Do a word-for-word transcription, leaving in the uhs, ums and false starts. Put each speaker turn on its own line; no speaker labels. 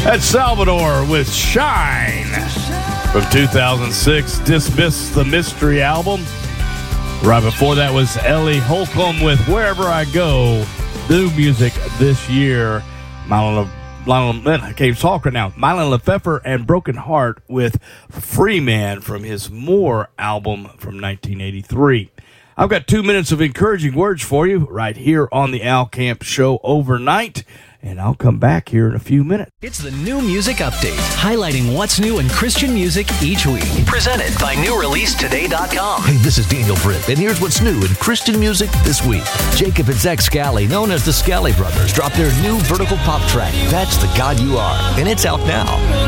That's Salvador with Shine from two thousand six, Dismiss the Mystery album. Right before that was Ellie Holcomb with Wherever I Go. New music this year. Mylon, Mylon, I can't even talk right now. Mylon Lefevre and Broken Heart with Free Man from his More album from nineteen eighty-three. I've got two minutes of encouraging words for you right here on the Al Camp Show overnight, and I'll come back here in a few minutes.
It's the New Music Update, highlighting what's new in Christian music each week. Presented by new release today dot com.
Hey, this is Daniel Britt, and here's what's new in Christian music this week. Jacob and Zach Scally, known as the Scally Brothers, dropped their new vertical pop track, That's the God You Are, and it's out now.